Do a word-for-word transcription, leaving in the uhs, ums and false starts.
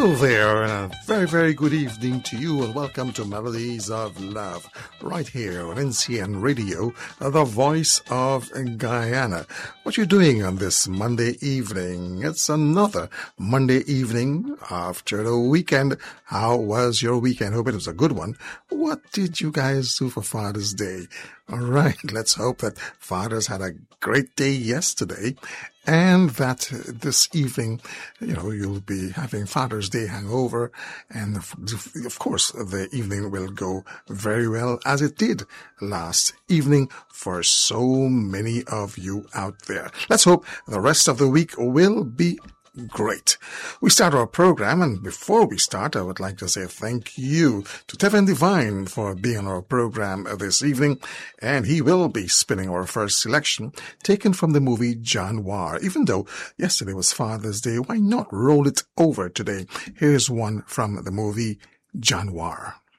Hello there, and a very, very good evening to you, and welcome to Melodies of Love, right here on N C N Radio, the voice of Guyana. What you doing on this Monday evening? It's another Monday evening after the weekend. How was your weekend? Hope it was a good one. What did you guys do for Father's Day? All right, let's hope that fathers had a great day yesterday, and that this evening, you know, you'll be having Father's Day hangover, and of course, the evening will go very well, as it did last evening for so many of you out there. Let's hope the rest of the week will be great. We start our program, and before we start, I would like to say thank you to Tevin Divine for being on our program this evening, and he will be spinning our first selection taken from the movie Januar. Even though yesterday was Father's Day, why not roll it over today? Here's one from the movie Januar.